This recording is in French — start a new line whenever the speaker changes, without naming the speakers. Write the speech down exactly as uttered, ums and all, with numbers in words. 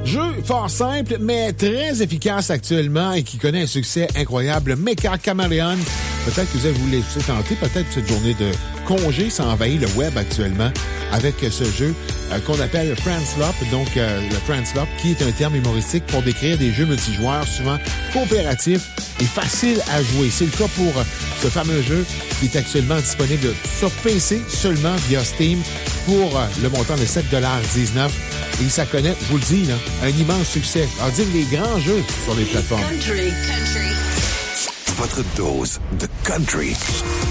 Jeu fort simple, mais très efficace actuellement et qui connaît un succès incroyable. Mecha Chameleon. Peut-être que vous allez vous laisser tenter. Peut-être que cette journée de congé, ça envahit le web actuellement avec ce jeu euh, qu'on appelle Friendslop. Donc, euh, le Friendslop, qui est un terme humoristique pour décrire des jeux multijoueurs souvent coopératifs et faciles à jouer. C'est le cas pour euh, ce fameux jeu qui est actuellement disponible sur P C seulement via Steam pour euh, le montant de sept dollars dix-neuf. Et ça connaît, je vous le dis, là, un immense succès. Alors, dire les grands jeux sur les plateformes.
Country. Country.
Votre dose de country.